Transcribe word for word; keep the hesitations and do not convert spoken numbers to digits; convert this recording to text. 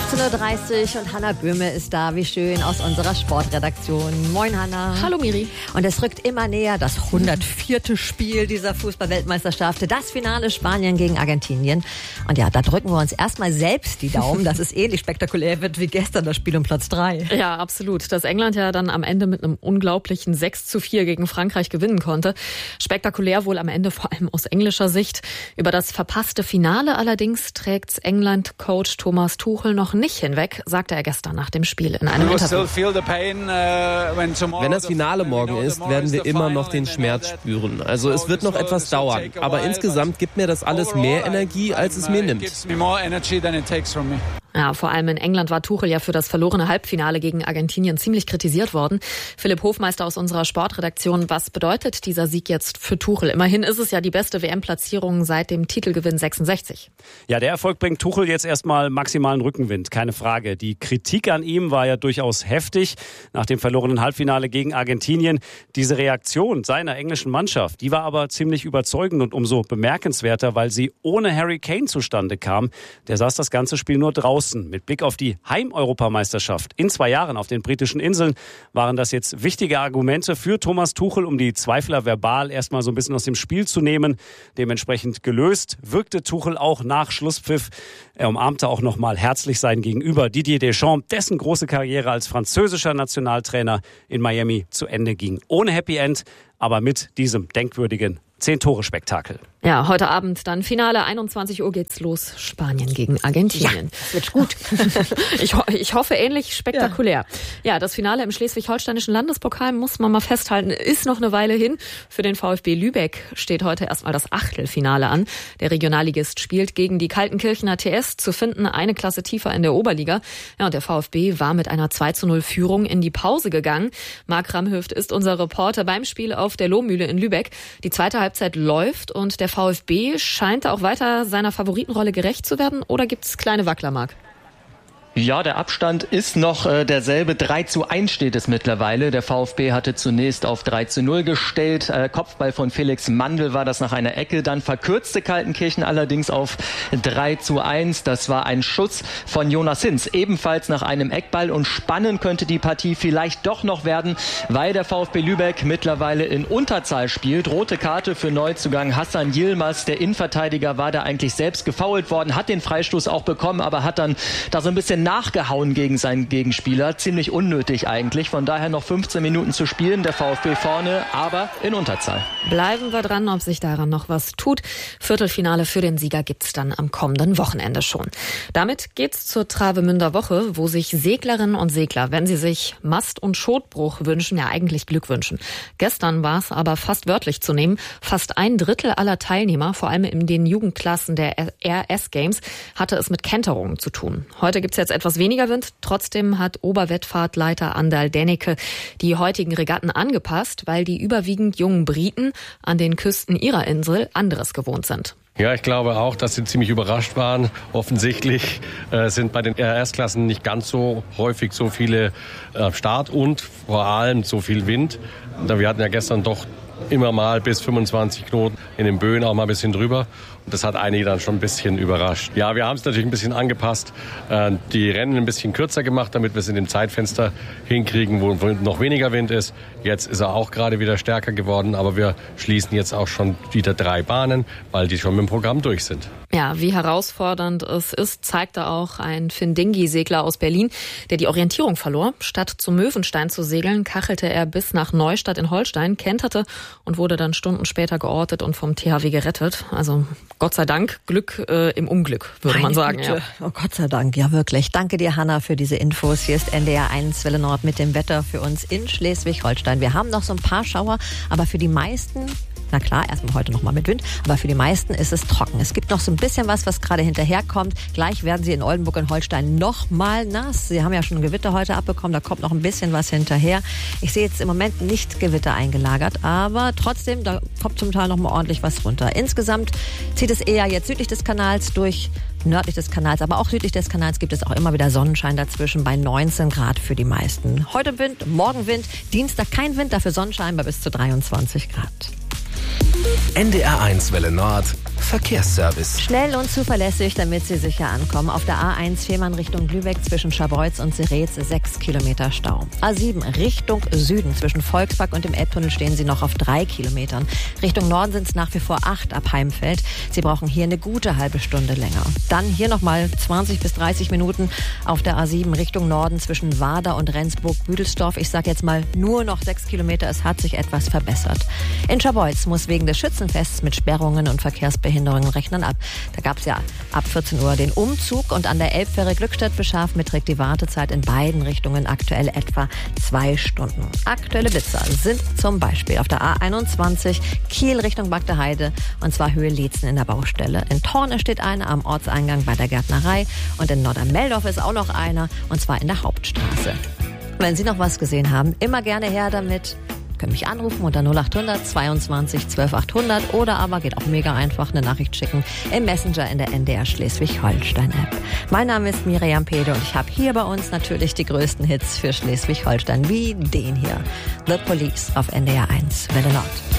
achtzehn Uhr dreißig und Hanna Böhme ist da, wie schön, aus unserer Sportredaktion. Moin Hanna. Hallo Miri. Und es rückt immer näher, das hundertvierte Spiel dieser Fußball-Weltmeisterschaft, das Finale Spanien gegen Argentinien. Und ja, da drücken wir uns erstmal selbst die Daumen, dass es ähnlich spektakulär wird wie gestern das Spiel um Platz drei. Ja, absolut. Dass England ja dann am Ende mit einem unglaublichen sechs zu vier gegen Frankreich gewinnen konnte. Spektakulär wohl am Ende, vor allem aus englischer Sicht. Über das verpasste Finale allerdings trägt England-Coach Thomas Tuchel noch nicht hinweg, sagte er gestern nach dem Spiel in einem Interview. Wenn das Finale morgen ist, werden wir immer noch den Schmerz spüren. Also es wird noch etwas dauern. Aber insgesamt gibt mir das alles mehr Energie, als es mir nimmt. Ja, vor allem in England war Tuchel ja für das verlorene Halbfinale gegen Argentinien ziemlich kritisiert worden. Philipp Hofmeister aus unserer Sportredaktion, was bedeutet dieser Sieg jetzt für Tuchel? Immerhin ist es ja die beste W M-Platzierung seit dem Titelgewinn sechsundsechzig. Ja, der Erfolg bringt Tuchel jetzt erstmal maximalen Rückenwind, keine Frage. Die Kritik an ihm war ja durchaus heftig nach dem verlorenen Halbfinale gegen Argentinien. Diese Reaktion seiner englischen Mannschaft, die war aber ziemlich überzeugend und umso bemerkenswerter, weil sie ohne Harry Kane zustande kam. Der saß das ganze Spiel nur draußen. Mit Blick auf die Heimeuropameisterschaft in zwei Jahren auf den britischen Inseln waren das jetzt wichtige Argumente für Thomas Tuchel, um die Zweifler verbal erstmal so ein bisschen aus dem Spiel zu nehmen. Dementsprechend gelöst wirkte Tuchel auch nach Schlusspfiff. Er umarmte auch nochmal herzlich sein Gegenüber Didier Deschamps, dessen große Karriere als französischer Nationaltrainer in Miami zu Ende ging. Ohne Happy End, aber mit diesem denkwürdigen Zehn-Tore-Spektakel. Ja, heute Abend dann Finale, einundzwanzig Uhr geht's los, Spanien gegen Argentinien. Ja, das wird gut. ich, ho- ich hoffe ähnlich spektakulär. Ja. ja, das Finale im schleswig-holsteinischen Landespokal, muss man mal festhalten, ist noch eine Weile hin. Für den VfB Lübeck steht heute erstmal das Achtelfinale an. Der Regionalligist spielt gegen die Kaltenkirchener T S, zu finden eine Klasse tiefer in der Oberliga. Ja, und der VfB war mit einer zwei zu null Führung in die Pause gegangen. Marc Ramhöft ist unser Reporter beim Spiel auf der Lohmühle in Lübeck. Die zweite Halbzeit läuft und der VfB scheint auch weiter seiner Favoritenrolle gerecht zu werden, oder gibt es kleine Wackler, Marc? Ja, der Abstand ist noch äh, derselbe. drei zu eins steht es mittlerweile. Der VfB hatte zunächst auf drei zu null gestellt. Äh, Kopfball von Felix Mandl war das nach einer Ecke. Dann verkürzte Kaltenkirchen allerdings auf drei zu eins. Das war ein Schuss von Jonas Hinz, ebenfalls nach einem Eckball. Und spannend könnte die Partie vielleicht doch noch werden, weil der VfB Lübeck mittlerweile in Unterzahl spielt. Rote Karte für Neuzugang Hassan Yilmaz. Der Innenverteidiger war da eigentlich selbst gefoult worden, hat den Freistoß auch bekommen, aber hat dann da so ein bisschen nachgehauen gegen seinen Gegenspieler. Ziemlich unnötig eigentlich. Von daher noch fünfzehn Minuten zu spielen. Der VfB vorne, aber in Unterzahl. Bleiben wir dran, ob sich daran noch was tut. Viertelfinale für den Sieger gibt's dann am kommenden Wochenende schon. Damit geht's zur Travemünder Woche, wo sich Seglerinnen und Segler, wenn sie sich Mast- und Schotbruch wünschen, ja eigentlich Glück wünschen. Gestern war es aber fast wörtlich zu nehmen. Fast ein Drittel aller Teilnehmer, vor allem in den Jugendklassen der R S Games, hatte es mit Kenterungen zu tun. Heute gibt's jetzt etwas weniger Wind. Trotzdem hat Oberwettfahrtleiter Andal Denneke die heutigen Regatten angepasst, weil die überwiegend jungen Briten an den Küsten ihrer Insel anderes gewohnt sind. Ja, ich glaube auch, dass sie ziemlich überrascht waren. Offensichtlich äh, sind bei den R S-Klassen nicht ganz so häufig so viele äh, Start und vor allem so viel Wind. Wir hatten ja gestern doch immer mal bis fünfundzwanzig Knoten, in den Böen auch mal ein bisschen drüber. Und das hat einige dann schon ein bisschen überrascht. Ja, wir haben es natürlich ein bisschen angepasst, äh, die Rennen ein bisschen kürzer gemacht, damit wir es in dem Zeitfenster hinkriegen, wo, wo noch weniger Wind ist. Jetzt ist er auch gerade wieder stärker geworden, aber wir schließen jetzt auch schon wieder drei Bahnen, weil die schon mit dem Programm durch sind. Ja, wie herausfordernd es ist, zeigte auch ein Findingi-Segler aus Berlin, der die Orientierung verlor. Statt zum Möwenstein zu segeln, kachelte er bis nach Neustadt in Holstein, kenterte und wurde dann Stunden später geortet und vom T H W gerettet. Also Gott sei Dank, Glück äh, im Unglück, würde Meine man sagen. Güte. Ja. Oh Gott sei Dank, ja wirklich. Danke dir, Hanna, für diese Infos. Hier ist N D R eins Welle Nord mit dem Wetter für uns in Schleswig-Holstein. Wir haben noch so ein paar Schauer, aber für die meisten... Na klar, erstmal heute nochmal mit Wind, aber für die meisten ist es trocken. Es gibt noch so ein bisschen was, was gerade hinterherkommt. Gleich werden sie in Oldenburg und Holstein nochmal nass. Sie haben ja schon ein Gewitter heute abbekommen, da kommt noch ein bisschen was hinterher. Ich sehe jetzt im Moment nicht Gewitter eingelagert, aber trotzdem, da kommt zum Teil nochmal ordentlich was runter. Insgesamt zieht es eher jetzt südlich des Kanals durch, nördlich des Kanals, aber auch südlich des Kanals gibt es auch immer wieder Sonnenschein dazwischen bei neunzehn Grad für die meisten. Heute Wind, morgen Wind, Dienstag kein Wind, dafür Sonnenschein bei bis zu dreiundzwanzig Grad. N D R eins Welle Nord Verkehrsservice. Schnell und zuverlässig, damit Sie sicher ankommen. Auf der A eins Fehmarn Richtung Lübeck zwischen Scharbeutz und Seretz sechs Kilometer Stau. A sieben Richtung Süden zwischen Volkspark und dem Elbtunnel stehen Sie noch auf drei Kilometern. Richtung Norden sind es nach wie vor acht ab Heimfeld. Sie brauchen hier eine gute halbe Stunde länger. Dann hier nochmal zwanzig bis dreißig Minuten auf der A sieben Richtung Norden zwischen Wader und Rendsburg-Büdelsdorf. Ich sage jetzt mal nur noch sechs Kilometer. Es hat sich etwas verbessert. In Scharbeutz muss wegen des Schützenfests mit Sperrungen und Verkehrsbehinderungen rechnen ab. Da gab es ja ab vierzehn Uhr den Umzug und an der Elbfähre Glückstadt-Beschaaf beträgt die Wartezeit in beiden Richtungen aktuell etwa zwei Stunden. Aktuelle Blitzer sind zum Beispiel auf der A einundzwanzig Kiel Richtung Bagdeheide und zwar Höhe Liezen in der Baustelle. In Torne steht einer am Ortseingang bei der Gärtnerei und in Norddermeldorf ist auch noch einer und zwar in der Hauptstraße. Wenn Sie noch was gesehen haben, immer gerne her damit. Können mich anrufen unter null acht hundert zweiundzwanzig zwölf achthundert oder aber geht auch mega einfach eine Nachricht schicken im Messenger in der N D R Schleswig-Holstein-App. Mein Name ist Miriam Pede und ich habe hier bei uns natürlich die größten Hits für Schleswig-Holstein, wie den hier. The Police auf N D R eins, Welle Nord.